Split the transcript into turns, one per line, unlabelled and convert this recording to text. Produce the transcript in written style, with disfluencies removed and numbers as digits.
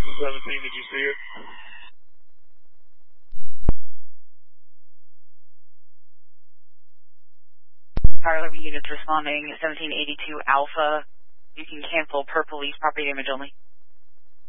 17, did you see it?
Power units responding, 1782 Alpha. You can cancel per police property damage only.